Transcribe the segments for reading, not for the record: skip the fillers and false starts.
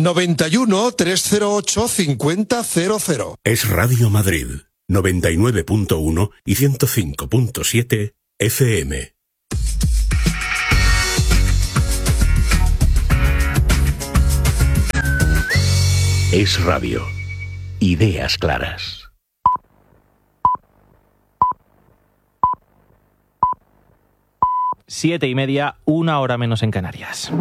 91 308 5000. Es Radio Madrid, 99.1 y 105.7 FM. Es Radio. Ideas claras. 7:30, 1 hora menos en Canarias.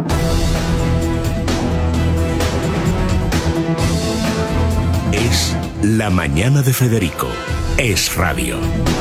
Es La Mañana de Federico. Es Radio.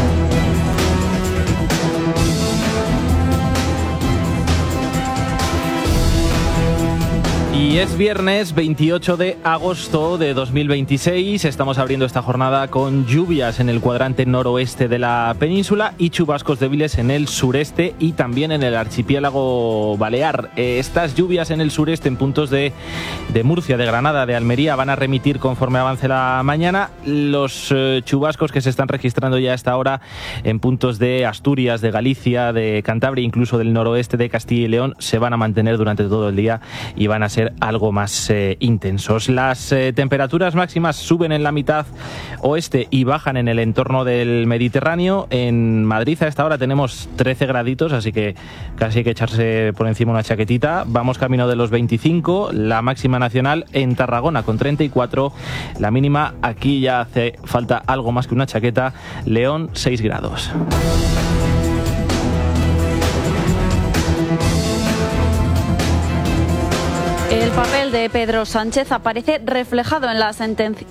Y es viernes 28 de agosto de 2026. Estamos abriendo esta jornada con lluvias en el cuadrante noroeste de la península y chubascos débiles en el sureste y también en el archipiélago balear. Estas lluvias en el sureste, en puntos de Murcia, de Granada, de Almería, van a remitir conforme avance la mañana. Los chubascos que se están registrando ya a esta hora en puntos de Asturias, de Galicia, de Cantabria, incluso del noroeste de Castilla y León, se van a mantener durante todo el día y van a ser algo más intensos. Las temperaturas máximas suben en la mitad oeste y bajan en el entorno del Mediterráneo. En Madrid a esta hora tenemos 13 graditos, así que casi hay que echarse por encima una chaquetita. Vamos camino de los 25, la máxima nacional en Tarragona con 34, la mínima aquí ya hace falta algo más que una chaqueta, León 6 grados. El papel de Pedro Sánchez aparece reflejado en la sentencia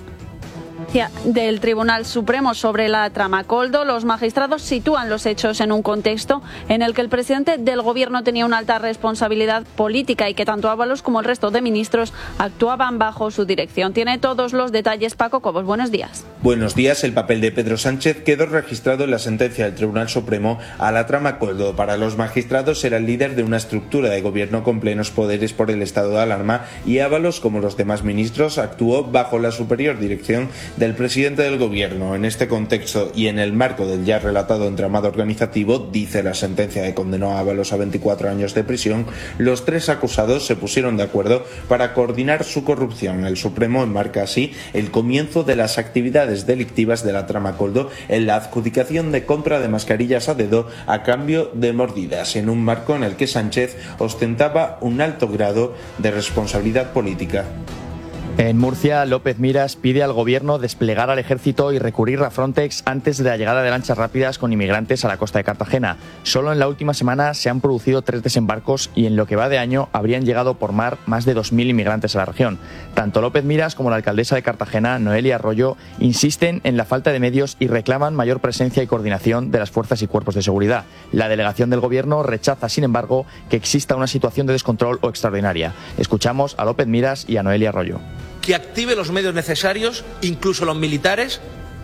del Tribunal Supremo sobre la trama Koldo. Los magistrados sitúan los hechos en un contexto en el que el presidente del gobierno tenía una alta responsabilidad política y que tanto Ábalos como el resto de ministros actuaban bajo su dirección. Tiene todos los detalles Paco Cobos. Buenos días. Buenos días. El papel de Pedro Sánchez quedó registrado en la sentencia del Tribunal Supremo a la trama Koldo. Para los magistrados era el líder de una estructura de gobierno con plenos poderes por el estado de alarma y Ábalos, como los demás ministros, actuó bajo la superior dirección del presidente del gobierno. En este contexto y en el marco del ya relatado entramado organizativo, dice la sentencia que condenó a Ábalos a 24 años de prisión, los tres acusados se pusieron de acuerdo para coordinar su corrupción. El Supremo enmarca así el comienzo de las actividades delictivas de la trama Koldo en la adjudicación de compra de mascarillas a dedo a cambio de mordidas, en un marco en el que Sánchez ostentaba un alto grado de responsabilidad política. En Murcia, López Miras pide al gobierno desplegar al ejército y recurrir a Frontex antes de la llegada de lanchas rápidas con inmigrantes a la costa de Cartagena. Solo en la última semana se han producido 3 desembarcos y en lo que va de año habrían llegado por mar más de 2.000 inmigrantes a la región. Tanto López Miras como la alcaldesa de Cartagena, Noelia Arroyo, insisten en la falta de medios y reclaman mayor presencia y coordinación de las fuerzas y cuerpos de seguridad. La delegación del gobierno rechaza, sin embargo, que exista una situación de descontrol o extraordinaria. Escuchamos a López Miras y a Noelia Arroyo. Que active los medios necesarios, incluso los militares,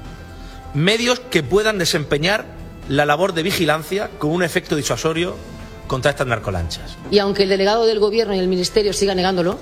medios que puedan desempeñar la labor de vigilancia con un efecto disuasorio contra estas narcolanchas. Y aunque el delegado del gobierno y el ministerio siga negándolo,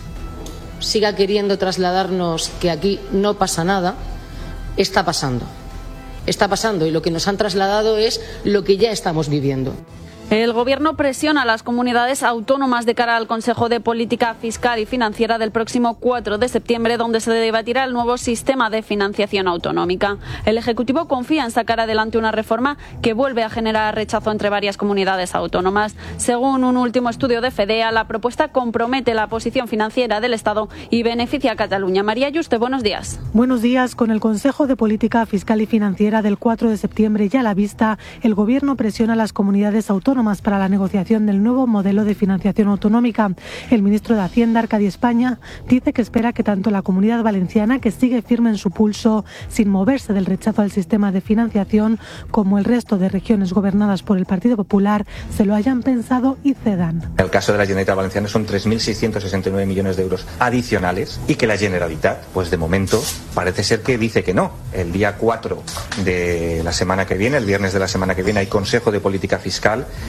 siga queriendo trasladarnos que aquí no pasa nada, está pasando. Está pasando y lo que nos han trasladado es lo que ya estamos viviendo. El Gobierno presiona a las comunidades autónomas de cara al Consejo de Política Fiscal y Financiera del próximo 4 de septiembre, donde se debatirá el nuevo sistema de financiación autonómica. El Ejecutivo confía en sacar adelante una reforma que vuelve a generar rechazo entre varias comunidades autónomas. Según un último estudio de FEDEA, la propuesta compromete la posición financiera del Estado y beneficia a Cataluña. María Yuste, buenos días. Buenos días. Con el Consejo de Política Fiscal y Financiera del 4 de septiembre ya a la vista, el Gobierno presiona a las comunidades autónomas para la negociación del nuevo modelo de financiación autonómica. El ministro de Hacienda, Arcadi España, dice que espera que tanto la Comunidad Valenciana, que sigue firme en su pulso sin moverse del rechazo al sistema de financiación, como el resto de regiones gobernadas por el Partido Popular, se lo hayan pensado y cedan. En el caso de la Generalitat Valenciana son 3.669 millones de euros adicionales y que la Generalitat, pues de momento, parece ser que dice que no. El día 4 de la semana que viene, el viernes de la semana que viene, hay Consejo de Política Fiscal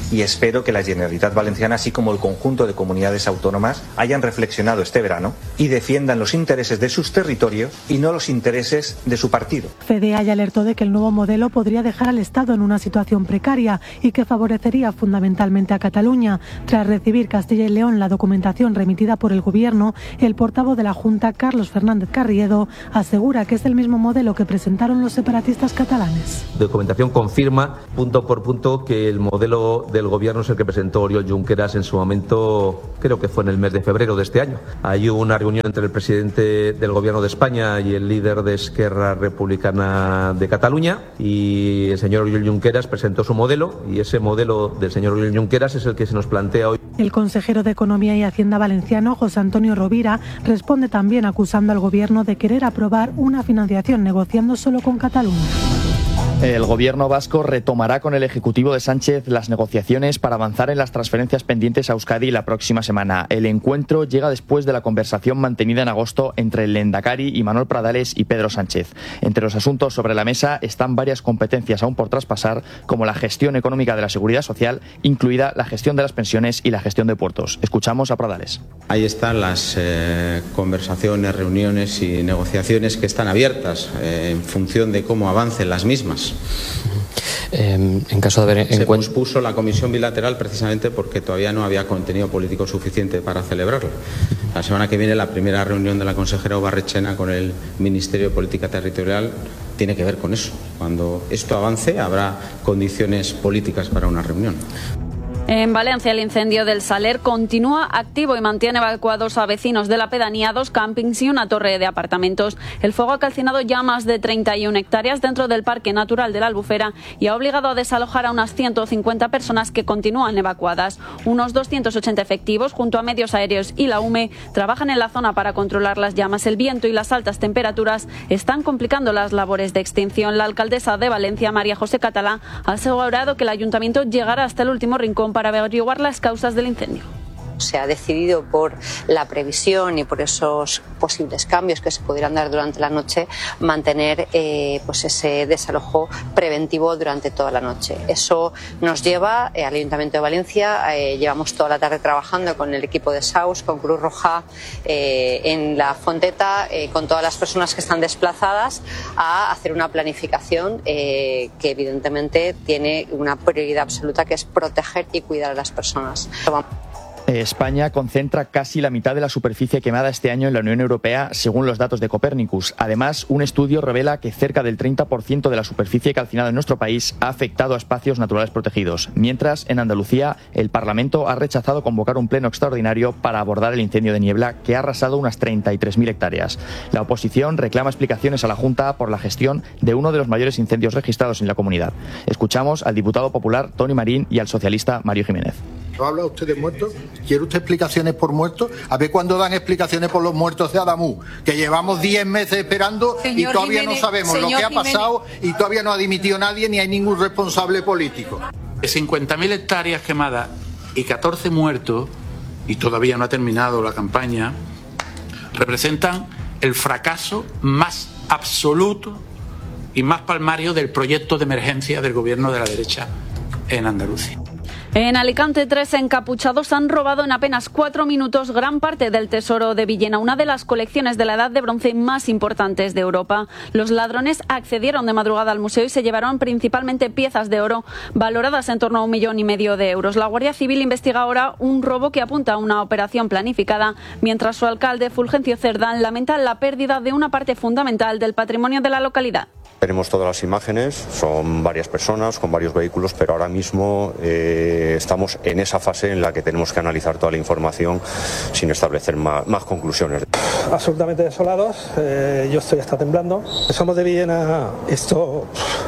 y espero que la Generalitat Valenciana, así como el conjunto de comunidades autónomas, hayan reflexionado este verano y defiendan los intereses de sus territorios y no los intereses de su partido. FEDEA ya alertó de que el nuevo modelo podría dejar al Estado en una situación precaria y que favorecería fundamentalmente a Cataluña. Tras recibir Castilla y León la documentación remitida por el Gobierno, el portavoz de la Junta, Carlos Fernández Carriedo, asegura que es el mismo modelo que presentaron los separatistas catalanes. La documentación confirma punto por punto que el modelo del Gobierno es el que presentó Oriol Junqueras en su momento, creo que fue en el mes de febrero de este año. Hay una reunión entre el presidente del Gobierno de España y el líder de Esquerra Republicana de Cataluña, y el señor Oriol Junqueras presentó su modelo, y ese modelo del señor Oriol Junqueras es el que se nos plantea hoy. El consejero de Economía y Hacienda valenciano, José Antonio Rovira, responde también acusando al Gobierno de querer aprobar una financiación negociando solo con Cataluña. El Gobierno vasco retomará con el Ejecutivo de Sánchez las negociaciones para avanzar en las transferencias pendientes a Euskadi la próxima semana. El encuentro llega después de la conversación mantenida en agosto entre el Lehendakari Imanol Pradales y Pedro Sánchez. Entre los asuntos sobre la mesa están varias competencias aún por traspasar, como la gestión económica de la seguridad social, incluida la gestión de las pensiones y la gestión de puertos. Escuchamos a Pradales. Ahí están las conversaciones, reuniones y negociaciones que están abiertas en función de cómo avancen las mismas. En caso de haber se pospuso la comisión bilateral precisamente porque todavía no había contenido político suficiente para celebrarla. La semana que viene la primera reunión de la consejera Obarrechena con el Ministerio de Política Territorial tiene que ver con eso. Cuando esto avance habrá condiciones políticas para una reunión. En Valencia, el incendio del Saler continúa activo y mantiene evacuados a vecinos de la pedanía, 2 campings y una torre de apartamentos. El fuego ha calcinado ya más de 31 hectáreas dentro del Parque Natural de la Albufera y ha obligado a desalojar a unas 150 personas que continúan evacuadas. Unos 280 efectivos, junto a medios aéreos y la UME, trabajan en la zona para controlar las llamas. El viento y las altas temperaturas están complicando las labores de extinción. La alcaldesa de Valencia, María José Catalá, ha asegurado que el ayuntamiento llegará hasta el último rincón para averiguar las causas del incendio. Se ha decidido por la previsión y por esos posibles cambios que se pudieran dar durante la noche mantener pues ese desalojo preventivo durante toda la noche. Eso nos lleva al Ayuntamiento de Valencia, llevamos toda la tarde trabajando con el equipo de SAUS, con Cruz Roja en la Fonteta, con todas las personas que están desplazadas, a hacer una planificación que evidentemente tiene una prioridad absoluta, que es proteger y cuidar a las personas. España concentra casi la mitad de la superficie quemada este año en la Unión Europea, según los datos de Copernicus. Además, un estudio revela que cerca del 30% de la superficie calcinada en nuestro país ha afectado a espacios naturales protegidos. Mientras, en Andalucía, el Parlamento ha rechazado convocar un pleno extraordinario para abordar el incendio de niebla que ha arrasado unas 33.000 hectáreas. La oposición reclama explicaciones a la Junta por la gestión de uno de los mayores incendios registrados en la comunidad. Escuchamos al diputado popular Toni Marín y al socialista Mario Jiménez. ¿No habla usted de muertos? ¿Quiere usted explicaciones por muertos? A ver cuándo dan explicaciones por los muertos de Adamú, que llevamos 10 meses esperando y todavía no sabemos lo que ha pasado y todavía no ha dimitido nadie ni hay ningún responsable político. 50.000 hectáreas quemadas y 14 muertos, y todavía no ha terminado la campaña, representan el fracaso más absoluto y más palmario del proyecto de emergencia del gobierno de la derecha en Andalucía. En Alicante, 3 encapuchados han robado en apenas 4 minutos gran parte del tesoro de Villena, una de las colecciones de la Edad de Bronce más importantes de Europa. Los ladrones accedieron de madrugada al museo y se llevaron principalmente piezas de oro valoradas en torno a 1,5 millones de euros. La Guardia Civil investiga ahora un robo que apunta a una operación planificada, mientras su alcalde, Fulgencio Cerdán, lamenta la pérdida de una parte fundamental del patrimonio de la localidad. Tenemos todas las imágenes, son varias personas con varios vehículos, pero ahora mismo estamos en esa fase en la que tenemos que analizar toda la información sin establecer más conclusiones. Absolutamente desolados, yo estoy hasta temblando. Somos de Villena, esto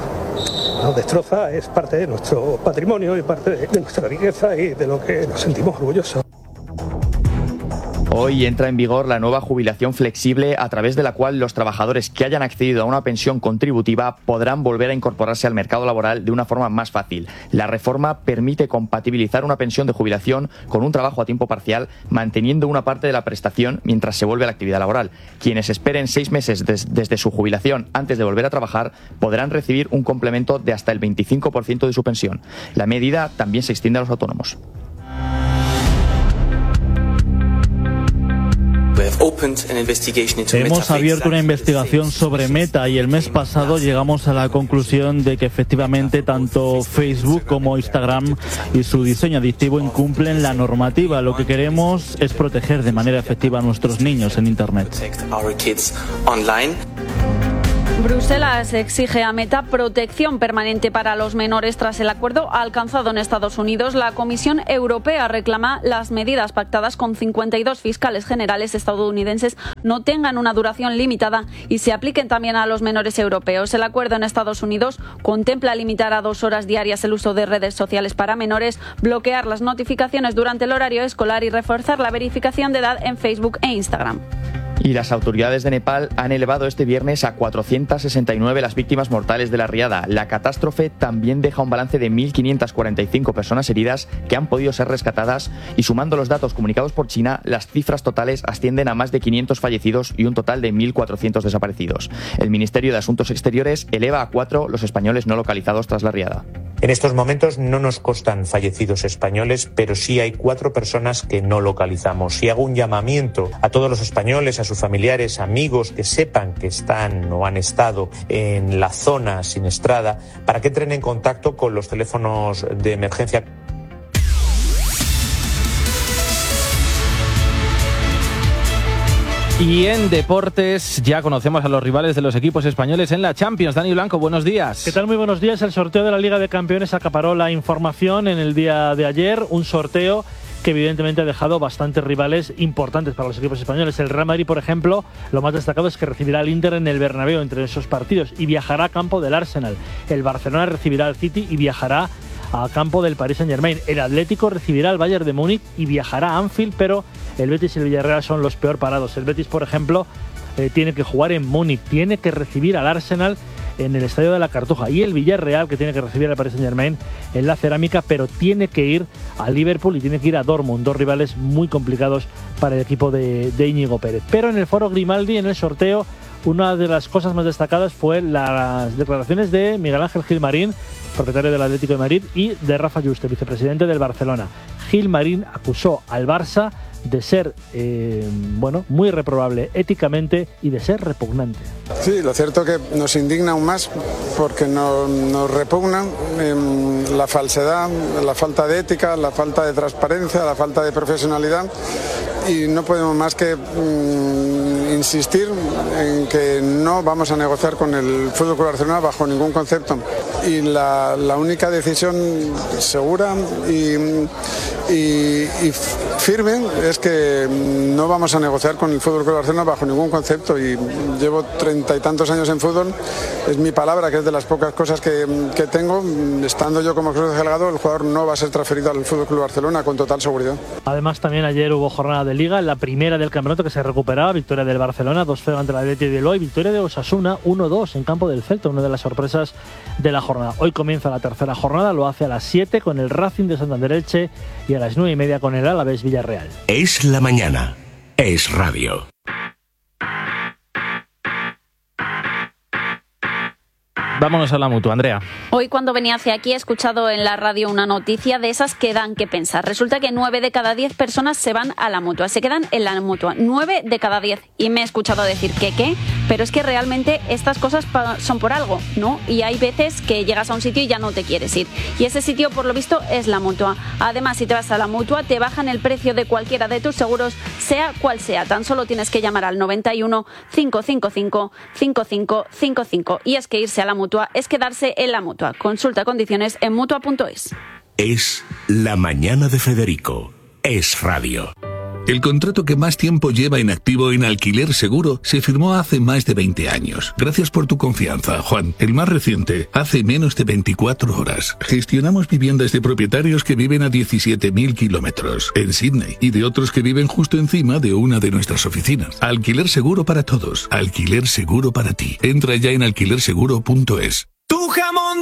nos destroza, es parte de nuestro patrimonio y parte de nuestra riqueza y de lo que nos sentimos orgullosos. Hoy entra en vigor la nueva jubilación flexible, a través de la cual los trabajadores que hayan accedido a una pensión contributiva podrán volver a incorporarse al mercado laboral de una forma más fácil. La reforma permite compatibilizar una pensión de jubilación con un trabajo a tiempo parcial, manteniendo una parte de la prestación mientras se vuelve a la actividad laboral. Quienes esperen 6 meses desde su jubilación antes de volver a trabajar podrán recibir un complemento de hasta el 25% de su pensión. La medida también se extiende a los autónomos. Hemos abierto una investigación sobre Meta y el mes pasado llegamos a la conclusión de que efectivamente tanto Facebook como Instagram y su diseño adictivo incumplen la normativa. Lo que queremos es proteger de manera efectiva a nuestros niños en Internet. Bruselas exige a Meta protección permanente para los menores tras el acuerdo alcanzado en Estados Unidos. La Comisión Europea reclama las medidas pactadas con 52 fiscales generales estadounidenses no tengan una duración limitada y se apliquen también a los menores europeos. El acuerdo en Estados Unidos contempla limitar a 2 horas diarias el uso de redes sociales para menores, bloquear las notificaciones durante el horario escolar y reforzar la verificación de edad en Facebook e Instagram. Y las autoridades de Nepal han elevado este viernes a 469 las víctimas mortales de la riada. La catástrofe también deja un balance de 1.545 personas heridas que han podido ser rescatadas y, sumando los datos comunicados por China, las cifras totales ascienden a más de 500 fallecidos y un total de 1.400 desaparecidos. El Ministerio de Asuntos Exteriores eleva a 4 los españoles no localizados tras la riada. En estos momentos no nos constan fallecidos españoles, pero sí hay 4 personas que no localizamos. Y hago un llamamiento a todos los españoles, a sus familiares, amigos, que sepan que están o han estado en la zona siniestrada, para que entren en contacto con los teléfonos de emergencia. Y en deportes ya conocemos a los rivales de los equipos españoles en la Champions. Dani Blanco, buenos días. ¿Qué tal? Muy buenos días. El sorteo de la Liga de Campeones acaparó la información en el día de ayer. Un sorteo que evidentemente ha dejado bastantes rivales importantes para los equipos españoles. El Real Madrid, por ejemplo, lo más destacado es que recibirá al Inter en el Bernabéu entre esos partidos y viajará a campo del Arsenal. El Barcelona recibirá al City y viajará a campo del Paris Saint-Germain. El Atlético recibirá al Bayern de Múnich y viajará a Anfield, pero el Betis y el Villarreal son los peor parados. El Betis, por ejemplo, tiene que jugar en Múnich, tiene que recibir al Arsenal en el Estadio de la Cartuja, y el Villarreal, que tiene que recibir al Paris Saint-Germain en la Cerámica, pero tiene que ir a Liverpool y tiene que ir a Dortmund, 2 rivales muy complicados para el equipo de Íñigo Pérez. Pero en el Foro Grimaldi, en el sorteo, una de las cosas más destacadas fue las declaraciones de Miguel Ángel Gilmarín, propietario del Atlético de Madrid, y de Rafa Juste, vicepresidente del Barcelona. Gilmarín acusó al Barça de ser muy reprobable éticamente y de ser repugnante. Sí, lo cierto que nos indigna aún más porque nos repugna la falsedad, la falta de ética, la falta de transparencia, la falta de profesionalidad, y no podemos más que insistir en que no vamos a negociar con el FC Barcelona bajo ningún concepto, y la única decisión segura y firme es que no vamos a negociar con el FC Barcelona bajo ningún concepto. Y llevo 30 y tantos años en fútbol, es mi palabra, que es de las pocas cosas que tengo. Estando yo como jefe delegado, el jugador no va a ser transferido al FC Barcelona con total seguridad. Además, también ayer hubo jornada de Liga, la primera del campeonato que se recuperaba, victoria del Barcelona 2-0 ante el Athletic de Bilbao y victoria de Osasuna 1-2 en campo del Celta, una de las sorpresas de la jornada. Hoy comienza la tercera jornada, lo hace a las 7 con el Racing de Santander Elche y a las 9:30 con el Alavés Villarreal. Es la mañana, es radio. Vámonos a la Mutua, Andrea. Hoy, cuando venía hacia aquí, he escuchado en la radio una noticia de esas que dan que pensar. Resulta que 9 de cada 10 personas se van a la Mutua, se quedan en la Mutua. 9 de cada 10. Y me he escuchado decir que qué, pero es que realmente estas cosas son por algo, ¿no? Y hay veces que llegas a un sitio y ya no te quieres ir. Y ese sitio, por lo visto, es la Mutua. Además, si te vas a la Mutua, te bajan el precio de cualquiera de tus seguros, sea cual sea. Tan solo tienes que llamar al 91 555 5555. Y es que irse a la Mutua es quedarse en la Mutua. Consulta condiciones en Mutua.es. Es la mañana de Federico. Es radio. El contrato que más tiempo lleva en activo en Alquiler Seguro se firmó hace más de 20 años. Gracias por tu confianza, Juan. El más reciente, hace menos de 24 horas. Gestionamos viviendas de propietarios que viven a 17.000 kilómetros en Sydney y de otros que viven justo encima de una de nuestras oficinas. Alquiler Seguro para todos. Alquiler Seguro para ti. Entra ya en alquilerseguro.es. Tu jamón